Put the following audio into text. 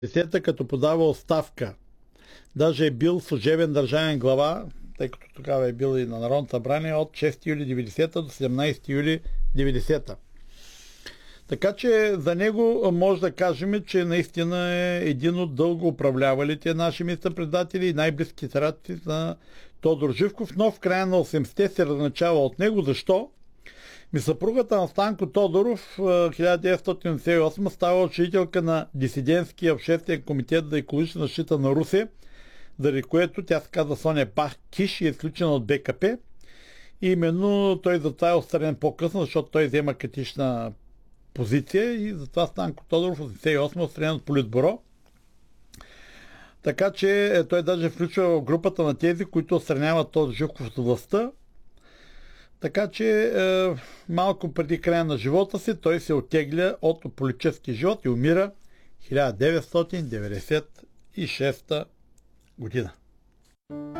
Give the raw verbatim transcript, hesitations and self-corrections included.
десета, като подава оставка. Даже е бил служебен държавен глава, тъй като тогава е бил и на Народното събрание, от шести юли деветдесета до седемнадесети юли деветдесета. Така че за него може да кажем, че наистина е един от дълго управлявалите наши министър-председатели и най-близки съратници на Тодор Живков, но в края на осемдесетте се разначава от него. Защо? Ми съпругата на Станко Тодоров хиляда деветстотин осемдесет и осма става учредителка на Дисидентския обществен комитет за екологична защита на Русе, заради което тя се казва Соня Пах Киш и е изключена от БКП. И именно той затова е отстранен по-късно, защото той взема критична позиция и затова Станко Тодоров в осемдесет и осма отстранен от Политбюро. Така че той даже включва в групата на тези, които отстраняват Тодор Живков от властта. Така че е, малко преди края на живота си той се оттегля от политически живот и умира хиляда деветстотин деветдесет и шеста година.